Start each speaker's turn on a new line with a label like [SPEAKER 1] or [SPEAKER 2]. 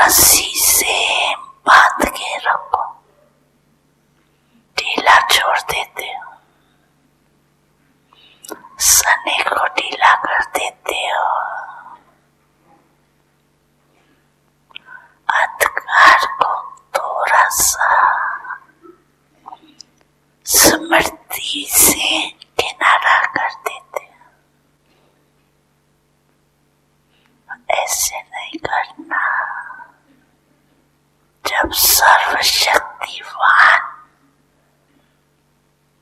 [SPEAKER 1] रस्सी से बांध के रखो, ढीला छोड़ देते हो, सने को ढीला कर देते हो, अंधकार को थोड़ा सा स्मृति से किनारा कर देते हो। ऐसे